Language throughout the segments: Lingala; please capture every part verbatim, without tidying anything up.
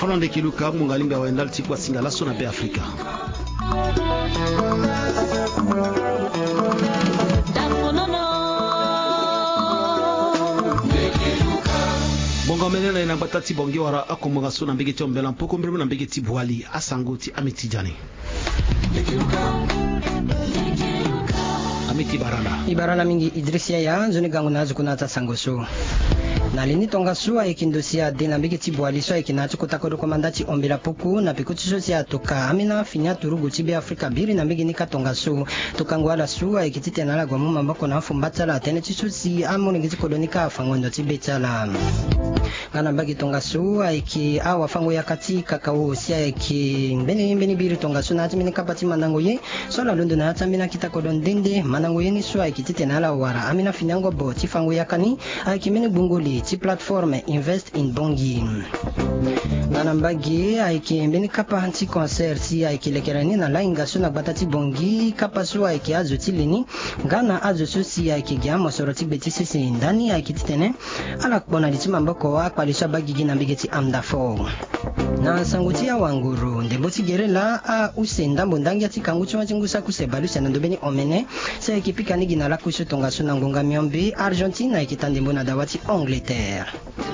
Dafana Ndekiluka mungalimba waendal tikwa singala sona be Afrika. Bonga menena ina batati bongi wara akomoga sona mbegeti ombela mpoko mbremu na mbegeti bwali asangoti amiti jani. Amiti barana. Ibarana mingi Idrisia ya zoni gangu nazo kunata sangoso. Na lini tonga sua ikindosia de na mbegeti bwali so ikinatu kutakoro komandati ombela puku na pikuti sosi atoka amina finya turugu tibe Afrika biri na mbegi nika tonga su tokangwala sua ikitite na lagwa muma mbako na afumbata la tene chisosi amu ngezi kolonika afangondo tibe tala. Ngana mbagi tonga su iki awa fango ya kati kakao sia iki mbeni mbeni biri tonga su na atimini kapati manango ye so la londo na atamina kitakodon dende manango ye ni sua ikitite na la wara amina finyango bo tifango ya kani aikimeni bunguli ti platform invest in bongi ngana mbagi aiki mbeni kapa anti concert si aiki lekerani na lainga suna batati bongi kapa su aiki azo tilini ngana azo susi aiki gyamo soroti beti sisi ndani aiki titene ala kubona litima mbako wa kwalisha bagi gina mbigeti amdafo na sanguti ya wanguru ndemboti gerela a usenda mbondangi ati kanguchi wachingusa kusebalusa na ndobeni omene sa ekipika nigi na la kusho tonga suna ngonga miombi Argentina ikitande mbona dawati Angleterre.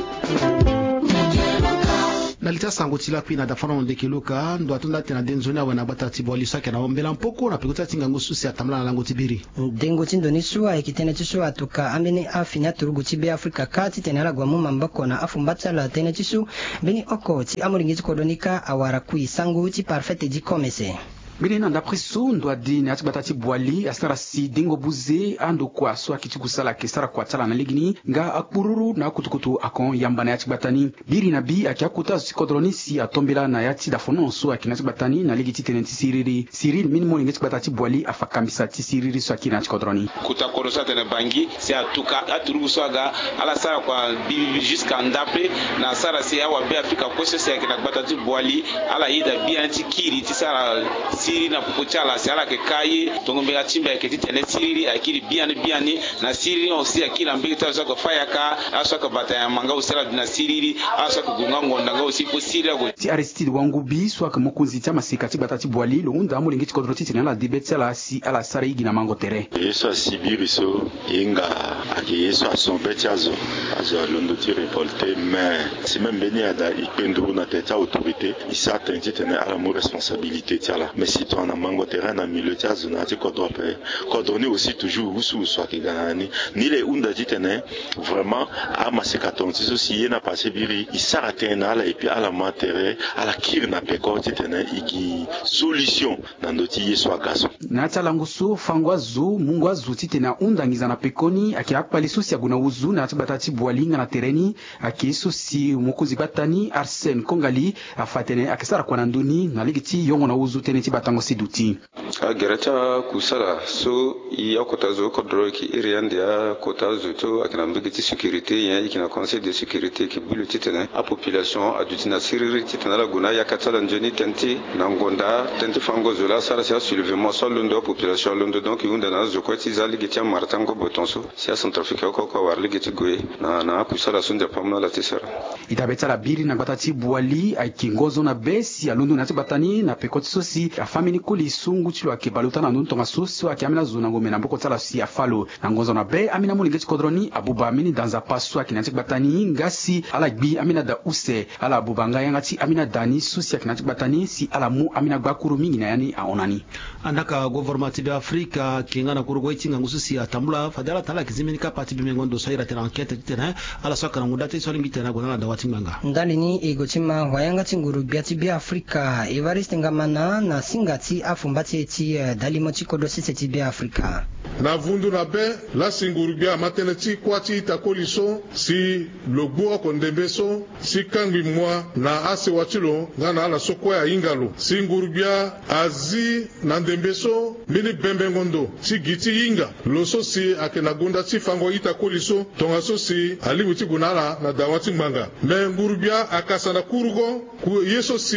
Nalita sanguti la kwina Dafana Ndekiluka ndo atunda tena denzoni awe na batati bwali sake na ombela mpoko na pikuta tinga ngusu si atamla na lango tibiri. Dengo tindo ni suwa ikitene tisu atuka amene afinya turugu tibe Afrika kati tena la gwamuma mbako na afumbata la tene tisu beni oko ti amuringizi kodonika awara kui sangu ti parfait di komese. Bine na d'après so ndo adini ati batati bwali asara si dingo buze ando kwa so akichikusala kesara kwa tala na ligini nga akbururu na kutukutu akon yambana ati batani biri na bi akiakuta sikodroni si atombela na yati dafono so akinati batani na ligiti tenenti siriri siriri minimo ngeti batati bwali afakamisa ti siriri so akina sikodroni kutakoro sa tene bangi si atuka aturugu so aga ala sara kwa bi jusqu'à ndape na sara si awa be Afrika kwese si akina batati bwali ala ida bi anti kiri ti sara siri na pukuchala si ala ke kaye tongombe ya chimba ya ketite ne siri akiri biani biani na siri osi akila mbili tazo ko fayaka aso ko bataya manga usela na siri aso ko gunga ngonda ngo si po siri go ti Aristide Wangubi so ka mokunzi ta masika ti batati bwali lo unda mo lingiti kodroti ti na la debetela si ala sara igi na mango tere yeso sibiri so inga aki yeso asombechazo azo londo ti révolté mais si même beni ada ipendru na teta autorité isa tenti tene ala mo responsabilité ti ala mais si toi na mango terrain na milieu ti azona ti kodrope kodroni aussi toujours usu so ki ganani ni le unda ti tene vraiment a masika tonti so si yena passé biri isara tena ala et puis ala matere ala kir na peko ti tene iki solution na ndoti yeso agaso na tala nguso fangwa zo mungwa zo ti tena unda ngiza na pekoni akiakpali so si aguna uzu na batati bwalinga na tereni akiso si mokuzi batani Arsène Kongali afatene akisara kwa ndoni na ligiti yongo na uzu tene ti batango siduti a gerata kusala so ya kotazo kodro ki iriandia kotazo to akina mbigiti sécurité ya ikina conseil de sécurité ki bulu titene a population adutina siriri titena la guna ya katala njoni tenti na ngonda tenti fango zola sara sia soulèvement so londo population londo donc yunda na zo kwati zali gitia martango botonso sia centrafrique ko ko war ligiti goye na na kusala sunja pamna la tisara itabeta la biri na batati bwali aikingozo na besi ya londo na tibatani na pekoti sosi a family kuli sungu chilo akibaluta na nuntonga sosi akiamina zuna ngome na mboko tala si afalo na ngozo na be amina mulingeti kodroni abuba amini danza pasu akinati batani ngasi ala gbi amina da use ala abubanga yangati amina dani sosi akinati batani si ala mu amina gbakuru mingi na yani aonani andaka government de Afrika kingana kurugo itinga ngususi atambula fadala tala kizimini ka pati bimengondo saira tena enquête tena ala soka na ngudate so lingi tena gona da watinganga ndalini egotima wayanga tinguru biati bi Afrika Evariste Ngamana na singati afumbati eti dalimo chikodo sisi bi Afrika na vundu na be la singurubia mateneti kwati takoliso si logbo kondembeso si kangbi mwa na ase wachilo ngana ala soko ya ingalo singurubia azi na ndembeso mini bembengondo si giti inga loso si akenagunda si fango itakoliso tonga so si aliwiti gunala na dawati manga me ngurubia akasana kurugo ku yeso si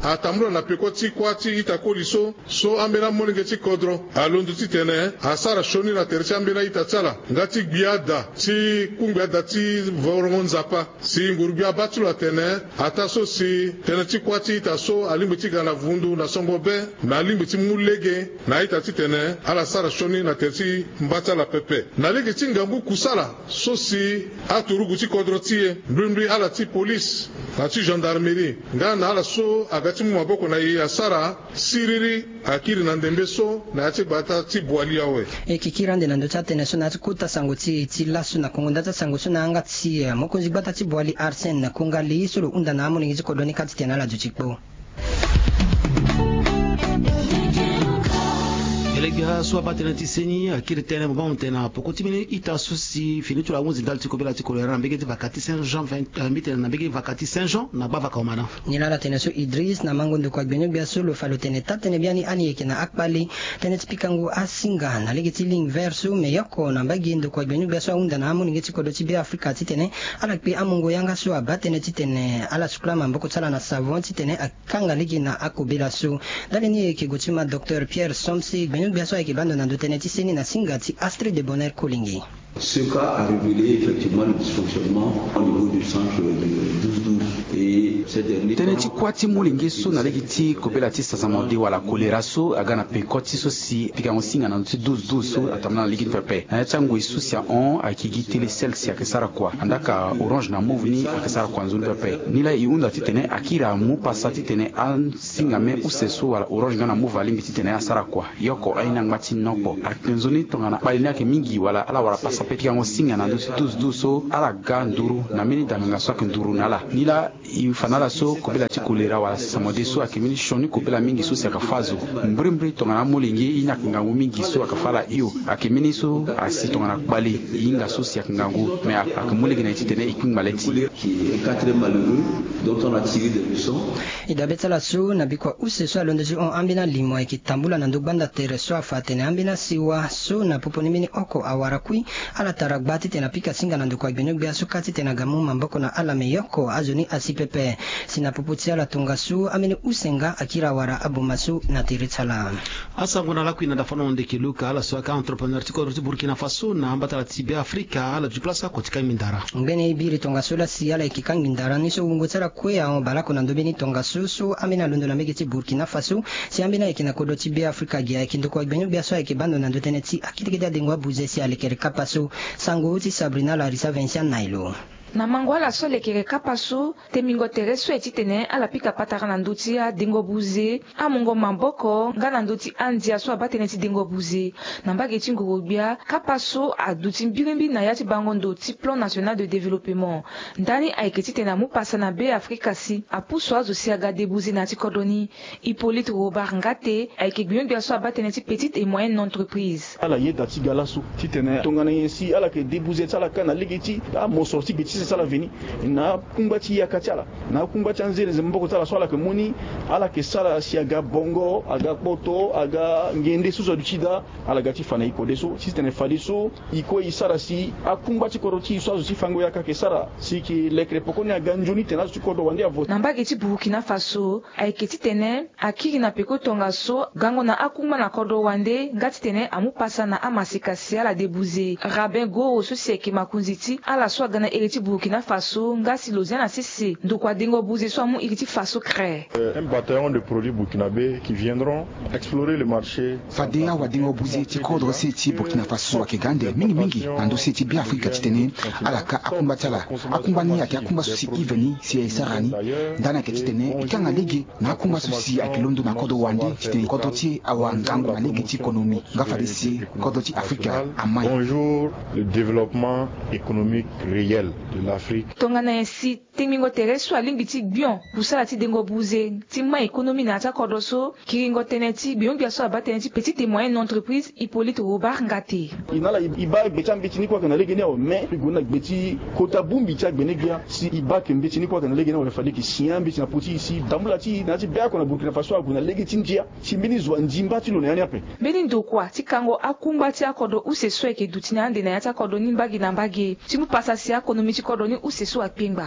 atambula na pekoti kwati itakoliso so ambena molinge ti kodro alondu ti tene asara shoni na terci ambena itatsala ngati gbiada ti kungbiada ti vorongo nzapa si ngurubia batulo atene ataso si tene ti kwati itaso alimbe ti gana vundu na songo be na alimbe ti mulege na ita ti tene ala sara shoni na terci mbatsala pepe na lege ti ngangu kusala so si aturugu ti kodro tie ndundui ala ti police na ti gendarmerie nga na ala so agati mu maboko na ye asara siriri akiri na ndembe so na ati bata ti bwali yawe e kikirande na ndo tene so na kuta sango ti ti lasu na kongo ndata sango so na anga ti mokonzi bata ti bwali Arsène na kongali so unda na amoni ngi kodoni kati tena la juchikpo Elega sua batena tiseni akiri tena mbon tena pokoti mini ita susi fini tula unzi dalti kobela ti kolera mbege ti vakati Saint-Jean vingt mitena na mbege vakati Saint-Jean na bava kaumana nilala tena so Idris na mango ndo kwa gbenyo bia solo falo tene tatene biani ani yeke na akpali tene tipikangu asinga na lege ti ling verso me yoko na mbage ndo kwa gbenyo bia so unda na amoni ngi ti kodo ti bia Afrika ti tene ala pe amongo yanga so abatene ti tene ala sukla mamboko tsala na savon ti tene akanga lege na akobela so dale ni yeke gotima docteur Pierre Somsi gbenyo bien sûr avec bande na doteneti seni na singati Astrid de Bonheur Kolingi. Ce cas a révélé effectivement le dysfonctionnement au niveau du centre de douze douze et ces derniers teneti kwati mulingi so na legi ti kopela ti sasamodi wala kolera so aga na pekoti so si pika ngosinga na ti douze douze so atamna na ligi pepe na changu isu sia on akigi tele sel sia kesara kwa andaka orange na move ni akesara kwa nzulu pepe nila iunda ti tene akira mu pasa ti tene an singa me useso wala orange na move alimbi ti tene asara kwa yoko aina ngati nopo akenzoni tongana balina ke mingi wala ala wala pasa peka ngosinga na douze douze so ala ga nduru na mini danga so ke nduru nala nila ifanala so kopela ti kolera wala samode so akimini shoni kopela mingi so sia kafazo mbrimbre tongana mulingi ina kingangu mingi so akafala iyo akimini so asi tongana bali inga so sia kingangu me akamulingi na titene ikingmaleti qui est un très malheureux dont on a tiré des leçons idabetala so na bikwa use so alondeji on ambina limo ikitambula na ndubanda tere so afatene ambina siwa so na poponi mini oko awarakui ala taragbati tena pika singa na ndukwa gbenyo bia so kati tena gamu mamboko na ala meyoko azoni asipepe sina poputia la tungasu amene usenga akira wara abomasu na tiritsala asango na lakwina da fono ndeke luka ala so aka entrepreneur tiko ro Burkina Faso na ambata tibia Afrika ala juplasa kotika mindara ngene ibiri tongasu la siala ikikangi ndara niso ungotsara kwea on balako na ndobeni tongasu so amena londo na megeti Burkina Faso si ambina ikina kodo tibia Afrika gia ikindoko gbenyo bia so ikibando na ndoteneti akitikida dengwa buzesi alekere kapaso sango uti Sabrina Larissa Vincent Nailo na mangwala so lekere kapasu temingo tereso etitene ala pika patara na nduti ya dingo buze amungo mamboko nga na nduti andia so abatene ti dingo buze na mbage ti ngurubia kapasu aduti mbirimbi na yati bango nduti plan national de développement ndani aiketi tena mu pasa na be Afrika si apuso azo si aga debuze na ti kodoni Hippolyte Robert Ngate aike gbiongbia so abatene ti petite et moyenne entreprise ala yeda ti galasu titene tongana yensi ala ke debuze tsala kana ligeti a mo sorti beti sala veni na kumbati ya kachala na kumbati anzele zemboko tala swala ke moni ala ke sala si aga bongo aga poto aga ngende suzo duchida ala gati fana iko deso sistene fadiso iko isara si akumbati koroti swazo si fango yaka ke sara si ki lekre pokoni aga njuni tena su kodo wande avo namba geti Burkina Faso aiketi tene akiri na peko tonga so gango na akumba na kodo wande ngati tene amu pasa na amasika si ala debuze Rabin Go so si eke makunziti ala so gana ereti Burkina Faso ngasi loziana sisi ndukwa dingo buze so amu iriti Faso crée un bataillon de produits burkinabés qui viendront explorer le marché fadea wa dingo buze ti kodro seti Burkina Faso akigande mingi mingi ando seti bi Afrika titene alaka akumbatala akumbani ake akumba susi iveni si esarani ndana ke titene ikanga ligi na akumba susi akilondo na kodo wande titene kodo ti awangango na ligi ti ekonomi ngafadisi kodo ti Afrika amai bonjour le développement économique réel de l'Afrique. Tongana yensi tingingo tereso alimbi ti bion kusala ti dengo buze ti ma économie na ta kodoso kiringo teneti bion bia so abatene ti petite et moyenne entreprise Hippolyte Robert Ngate. Inala iba becha mbetini kwa kana legene o me gona beti kota bumbi cha gbenegia si iba ke mbetini kwa kana legene o fali ki siambi na poti ici tambula ti na ti bia ko na Burkina Faso aguna legeti ndia ti mbini zwa njimba ti lo na yani ape. Mbini ndokwa ti kango akumba ti akodo use so eke dutina ande na ya ta kodo ni mbagi na mbagi ti mu pasa si ekonomi ti kodoni usesu akpingba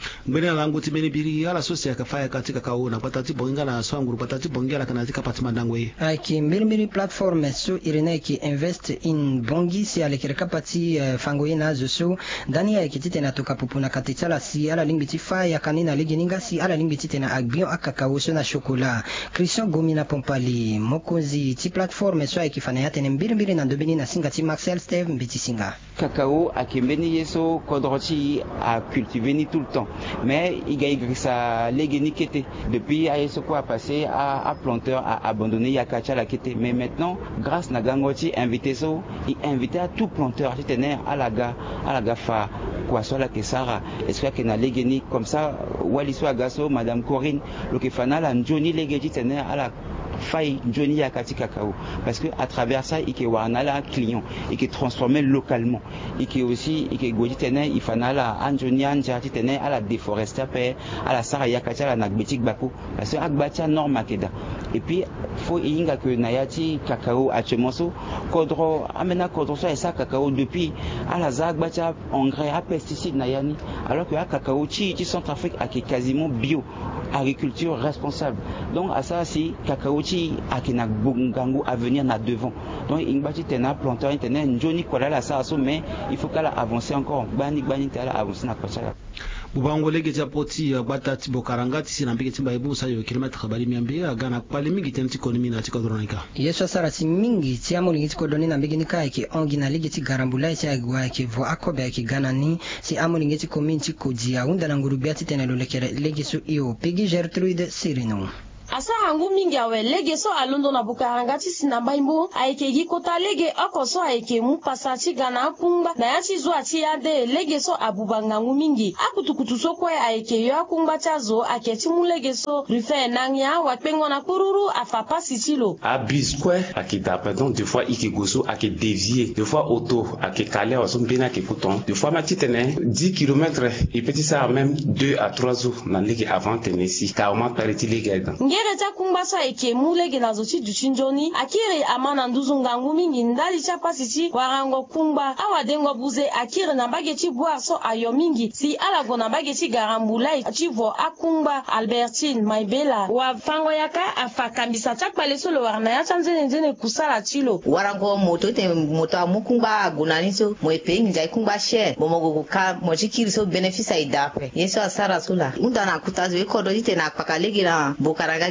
mbele langu timeni biri ala sosi akafaya katika kaona patati bonga na swanguru patati bonga la kanazika patima ndangwe aki mbili mbili platform su irene ki invest in bongi si alekireka pati uh, fango ina zusu ndani ya kitite na tukapupuna katitala si ala limbiti faya kanina ligi ninga si ala limbiti tena agbion akakao na chocolat Christian Gomina Pompali mokozi ti platform su akifanya yate ne mbili mbili na ndobini na singa ti Marcel Steve mbiti singa cacao akimbeni yeso kodrochi a cultiver ni tout le temps mais il gagne ça légeni kete depuis ayeso quoi passé à, à planteur à abandonner yakacha la kete mais maintenant grâce na gangoti invité so il invité à tout planteur qui tenait à la ga à la gafa quoi soit la kesara est-ce que na légeni comme ça wali so agaso madame Corinne le que fana la Johnny légeni tenait à la faille Johnny Yakati cacao parce que à travers ça il que wanala client et qui transformer localement et qui aussi et qui godi tenait il fanala Johnny anja tenait à la déforester à la sara Yakati la nagbetik bako parce que akbatia norma keda et puis faut inga que nayati cacao achemoso kodro amena kodro ça et ça cacao depuis à la zagbatia engrais à pesticides nayani alors que à cacao chi chi Centrafrique a qui quasiment bio agriculture responsable donc à ça si cacao chi akina bungangu à venir na devant donc ingbati tena planteur tena njoni kola la ça mais il faut qu'elle avance encore bani bani tala avance na kocha bubango lege ja poti batati bokarangati sinambike timba ibusa yo kilomita habari miambi agana pale mingi tenti konomi na tikodronika yeso sara si mingi ti amoli ti kodoni na mbigi nika ki ongi na lege ti garambula ti agwa ki vo akobe ki gana ni si amoli ngeti komin ti kodia unda na ngurubia ti tena lo lekere lege su io pigi Gertrude Sirino asa hangu mingi awe lege so alondo na bukarangati sinamba imbo aike gi kota lege akoso aike mu pasati gana kumba na yachi zo ati ade lege so abubanga ngu mingi akutukutu so kwa aike yo akumba chazo aketi mu lege so rufe nangya watpengo na kururu afapa sitilo abisque akita pardon deux fois ikigoso ake dévier deux fois auto ake kale waso mbena ke kuton deux fois matitene dix kilomètres et petit ça même deux à trois jours na lege avant Tennessee carrément pariti lege Gereta kumbasa eke mulege na zoti duchinjoni akiri amana nduzunga mingi ndali chapa sisi warango kumba awadengo buze akiri na bageti boaso ayo mingi si alago na bageti garambulai chivo akumba Albertine Maibela wa fango yaka afakambisa chakpale solo warna ya chanzene nzene kusala chilo warango moto te moto amukumba gunaniso moepe njai kumba share bomogo ka mojikiri so benefice idapre yeso asara sula undana kutazo ekodo ite na pakalege na bokaraga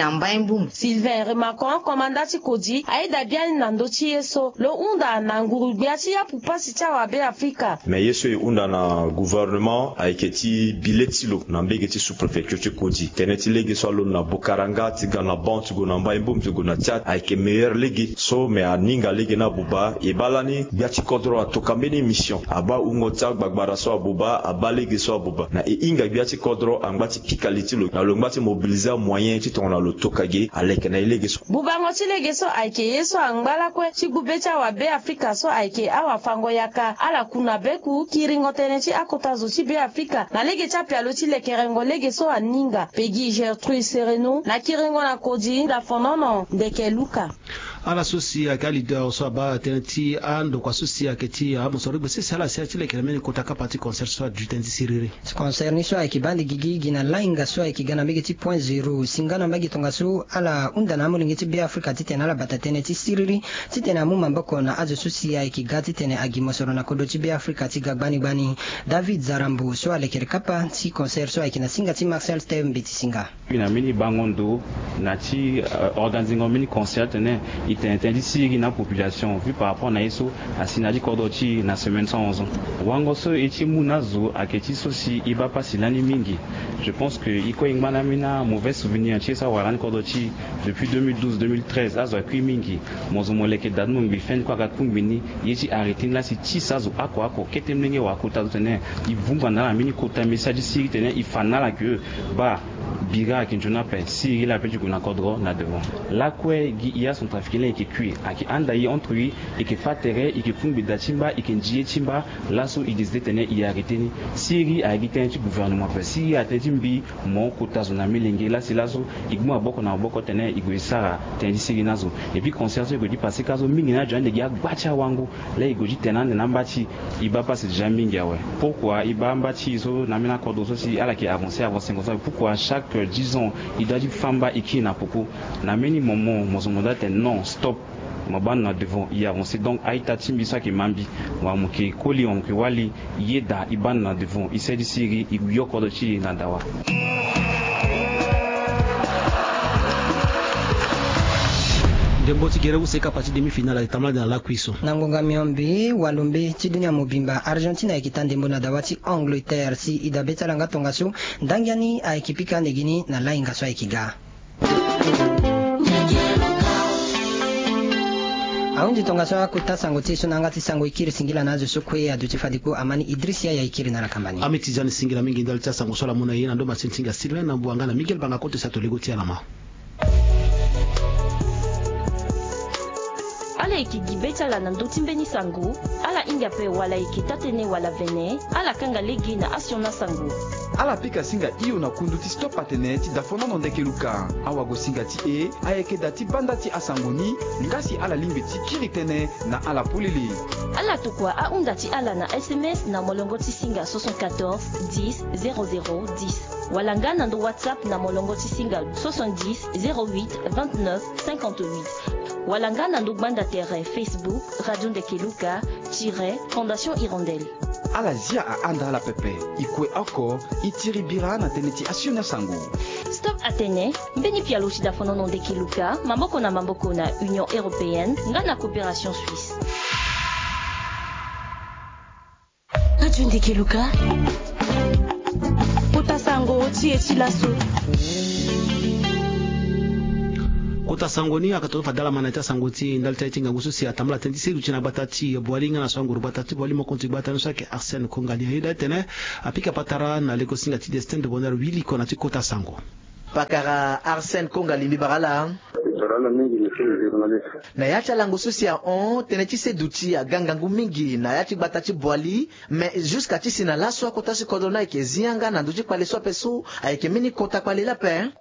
Sylvain remarquant commandati kodi aida bien nandochi yeso lo unda na nguru biati ya pupasi cha wa be Afrika mais yeso e unda na gouvernement aiketi biletilo na mbegeti sous préfecture kodi teneti legi so lo na Bukaranga tiga na bantu go na mbaimbo go na chat aike meilleur legi so me aninga legi na buba e balani biati kodro atokambeni mission aba ungota gbagbara so abuba aba legi so abuba na e inga biati kodro angbati pikalitilo na lo ngbati mobiliser moyen on a le tokage avec na ilegeso bubango chilegeso aike yeso angbala kwe chigubecha wa be Afrika so aike awa fango yaka ala kuna beku kiringo tenechi akotazo chi be Afrika na lege cha pialo chile kerengo legeso aninga pegi Gertrude Sereno na kiringo na kodi da fonono ndeke luka ala sosi ya leader so ba teneti ando kwa sosi ya keti ya musoribe sisi ala sia chile kelemeni kutaka parti concert so du tenzi siriri concert ni so ya kibandi gigi gina lainga so ya kigana megeti point zero singana magi tonga so ala unda na mulingeti be Afrika titena ala batatene ti siriri titena mu mambako na azo sosi ya kigati tene agimosoro na kodo ti be Afrika ti gagbani bani David Zarambo so ale kerkapa ti concert so ya kina singa ti Marcel Steve mbiti singa ina mini bangondo na ti uh, organizing mini concert ne il interdit si na population vu par rapport na eso asinadi kodochi na semaine cent onze wango so eti munazo aketi sosi iba pasilani mingi je pense que iko ingmana mina mauvais souvenir chi sa warani kodochi depuis deux mille douze deux mille treize azo akui mingi mozo moleke dadmu mbifen kwa kakumbini yeti arrêter la si chi sazo ako ako ketemlenge wa kota tene ivumba na mini kota message si tene ifana la que ba biga kinjuna pe si il a petit kuna kodro na devant la kwe il y a son trafic là qui cuit aki anda yi entre lui et qui fatere et qui fumbi da chimba et qui njie chimba là so il décide tenir il arrêté ni siri a gité un gouvernement pe si a tedi mbi mon kota zona milenge là c'est là so igmo aboko na aboko tenir igwesara tendi siri nazo et puis concert que dit passer kazo mingi na jande ya gbacha wangu là igoji tenande na mbati iba passe déjà mingi ouais pourquoi iba mbati so na mina kodo so si ala qui avancer avancer comme ça pourquoi chaque dix ans il doit dire famba iki na popo na meni moment mozomoda ten non stop mabana na devant il avance donc aita timbisa ki mambi wa muke koli on ki wali yeda ibana na devant il s'est dit siri iguyoko do chi na dawa. Dembo tigere useka pati demi-finale tamla na la cuisson. Nangonga miombi walumbi chidunia mobimba Argentina ikitande mbona dawati Angleterre si idabeta langa tongasu ndangiani aikipika negini na lainga swa ikiga. Aundi tongaso kuta sango tiso nangati sango ikiri singila nazo sokwe ya dutifadiku amani Idrisia ya ikiri na rakambani. Amitizani singila mingi ndalita sango sola muna yena ndo masinsinga Sylvain na Mbuangana Miguel Bangakote satolegoti alama. Ala ikigibeta la nandoti mbeni sango, ala inga pe wala ikitatene wala vene, ala kanga legi na asiona sango. Ala pika singa iyo na kunduti stop ateneti da fono ndeke luka. Awa go singa ti e, ayeke dati bandati asangoni, ngasi ala limbeti kiritene na ala pulili. Ala tukwa a undati ala na S M S na molongoti singa soixante-quatorze dix zéro zéro dix. Walanga nando WhatsApp na molongoti singa soixante-dix zéro huit vingt-neuf cinquante-huit. Walanga nando banda terre Facebook Radio Ndekeluka tire Fondation Hirondelle. Ala zia a anda ala pepe ikwe ako itiri bira na teneti asiona sango. Stop Atene mbeni pia lochi da fono Ndekeluka mamboko na mamboko na Union Européenne ngana coopération suisse. Radio Ndekeluka Kota sango tie chilaso. Kota sangoni akatofa dala manata sangoti ndalta itinga ngususi atamla tendisi luchina batati bwalinga na sanguru batati bwalimo konti batano sake Arsène Kongali hida tene apika patara na leko singa ti destin de bonheur wili kona ti kota sango pakara Arsène Kongali bibarala na yacha lango susi ya on teneti se duti ya gangangu mingi na yachi batati bwali mais jusqu'à ti sina laso kota si kodona ke zianga na duti kwale so peso ayeke mini kota kwale la pe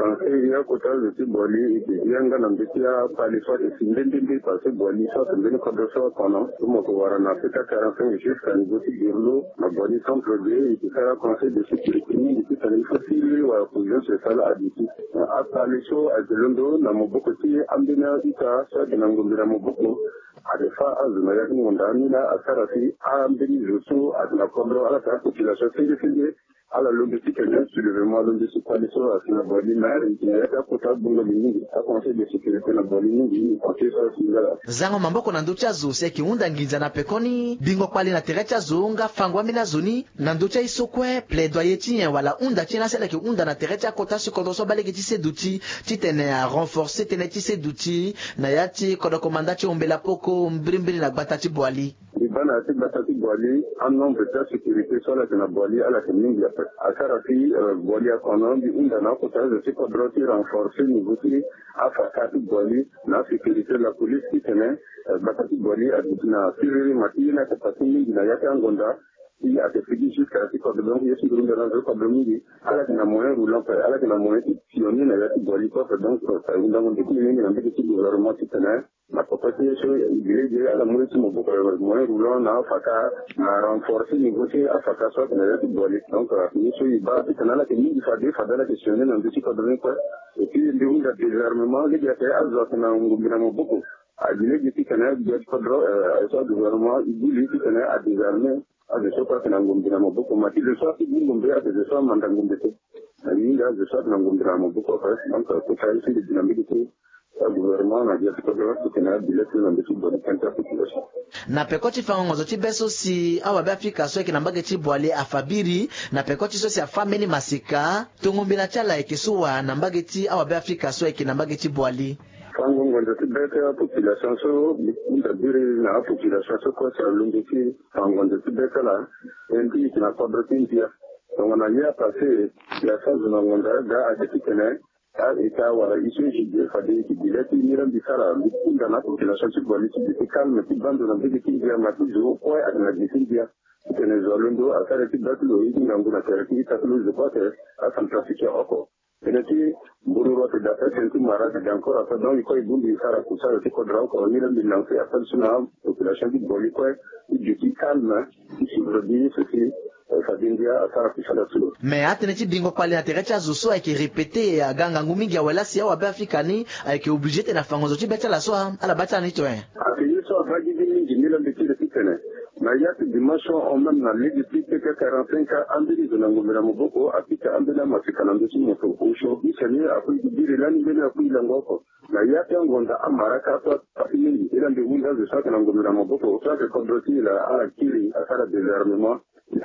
ya kota duti bwali ke zianga na duti ya kwale so ke sindende parce bwali so tembeni kodo so kono tumo ko wara na feta quarante-cinq jusqu'à duti birlo na bwali sans produit et faire conseil de sécurité ni ti tani fasili wa position sociale aditi apa leso azelondo na moboko ti ambina ita sa de nangombira moboko adefa azuma ya ngondani na asara ti ambini joso adna kondo ala ta population senge senge ala londo ti kenya soulèvement londo si coalition asina boli na ya ta kota bunga mingi a conseil de sécurité na boli mingi côté ça singala zango mamboko na ndocha zo se ki unda nginza na pekoni bingo kwali na terecha zonga fangwa mina zoni na ndocha isokwe plaidoyer ti wala unda ti na sele ki unda na terecha kota si kodo so baleki ti se duti ti tene a renforcer tene ti se duti na yati kodo komanda ti ombela poko mbrimbiri na gbata ti bwali ibana ti gbata ti bwali en nombre de sécurité so la na bwali ala ke mingi ya akara ti bwali akono bi unda na kota zo ti kodro ti renforcer niveau ti afaka ti bwali na sécurité la police ti tene gbata ti bwali adina siriri mati na kapati mingi na yata ngonda il a été dit jusqu'à ce que donc il y a sur une grande problème ala na moyen roulant ala na moyen pionnier na yati boli ko donc ça une dans des pays na mbiki gouvernement titana na population il est ala moyen mo boko moyen roulant na faka na renforcer niveau ti afaka so na yati boli donc ni so il va titana la ni il faut des faut la questionner na mbiki ko donc et puis le monde de désarmement les gars azo na ngumbira mo boko a dit que titana de kodro so gouvernement il dit titana a désarmer a de sopa kana ngombira maboko mati de sopa ki ngombira de sopa manda ngombete ani da de sopa na ngombira maboko fa donc ko fa isi de dynamique ko gouvernement na dia ko do kana bilete na mbisu bon kanta population na pekoti fango zo ti beso si awa be Afrika so ekina mbage ti bwale afabiri na pekoti so si afameni masika tongombira chala ekesuwa na mbage ti awa be Afrika so ekina mbage ti bwali fango ngondo ti bete a population so nda biri na population so ko sa lungi ti fango ngondo ti bete la endi ti na kodro ti ndia Donc on a eu à passer la phase de l'Angonda à Ketitene, à l'État, voilà, ici, j'ai dit, il fallait qu'il y ait une mise en place, une dans la population, qui doit être calme, qui bande de la vie qui vient, ma fille, au point, à la décision, qui est les Orlando, à faire les petites dates, le Résident, à la thérapie, à la droite, à San Francisco, encore. Et là, tu, Bourou, tu dois faire un peu marre, et encore, après, dans les coins, il boule, il s'arrête, il s'arrête, il s'arrête, encore, il a mis lancé, à faire le tsunami, la population qui doit être il dit calme, ici, je dis, ceci, mais ateneti bingo pale aterecha zuso ayeke répété aganga ngumingi awela sia wa africani ayeke obligé te na fango zoti becha la soa ala bacha ni to hein akini so abagi mingi mila mbetile kitene na yati dimension on même na ligue depuis que quarante-cinq ans ambili de ngomera moboko apika ambela mafika na ndosi moto osho isani akui dire lani mbele akui langoko na yati ngonda amaraka to afini ila ndewunda zo saka na ngomera moboko to ke kodroti la ala kiri akara désarmement.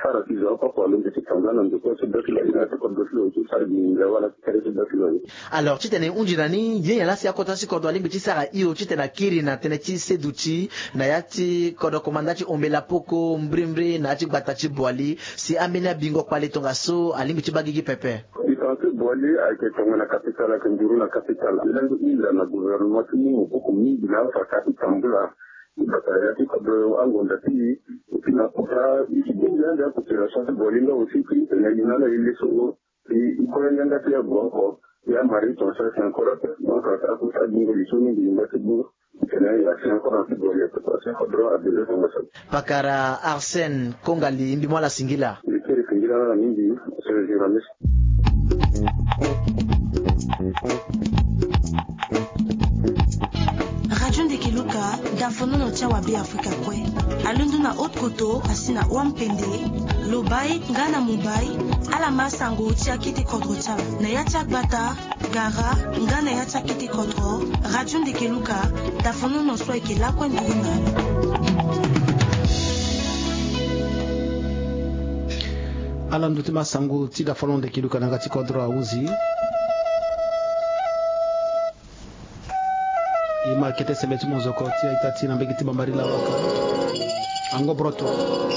Alors tu tene unjirani ye yala sia kota si kodo alimbi ti sara iyo tu tena kiri na tene ti seduti na yati kodo komandati ombela poko mbrimbre na ti gbata ti boali si amena bingo kwale tonga so alimbi ti bagigi pepe itanse boali ayeke tonga na capitale ayeke nduru na capitale ilango ila na gouvernement ti mungu poko mingi na fakati tambula batayati kablo angonda ti pina kota ikibinga ya population de bolinga aussi qui na na ile so i kolanga ti ya bonko ya mari to sa c'est encore donc ça pour ça bingo li soni bi mbati bu tena ya c'est encore un peu de préparation kodro a besoin de ça pakara Arsène Kongali mbi mwala singila ile singila na mingi c'est journaliste. Radio Ndekeluka dafono no tia wa bi Afrika kwe alundu na haute koto asina wampende lobai ngana mubai ala masango tia kiti kodro tia na yatia gbata gara ngana yatia kiti kodro Radio Ndekeluka dafono no so eke la kwen duna ala nduti masango ti dafono Ndekeluka na kati kodro auzi ima kete sebeti mozoko ti aitati na mbegi ti bambari la waka ango broto